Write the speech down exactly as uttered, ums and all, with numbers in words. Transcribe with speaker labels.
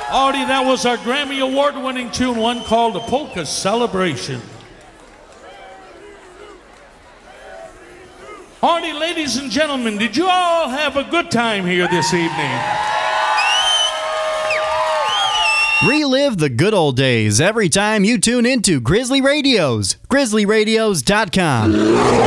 Speaker 1: Artie, that was our Grammy Award-winning tune, one called the Polka Celebration. Artie, ladies and gentlemen, did you all have a good time here this evening?
Speaker 2: Relive the good old days every time you tune into Grizzly Radios. grizzly radios dot com.